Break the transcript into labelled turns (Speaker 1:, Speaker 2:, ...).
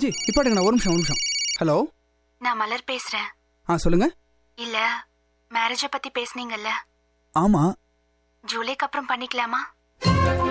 Speaker 1: G இப்பாட்டுங்க, ஒரு நிமிஷம். Hello,
Speaker 2: நான் மலர் பேசுறேன்.
Speaker 1: சொல்லுங்க.
Speaker 2: இல்ல, மேரேஜ பத்தி பேசுனீங்கல்ல?
Speaker 1: ஆமா.
Speaker 2: ஜூலைக்கு அப்புறம் பண்ணிக்கலாமா?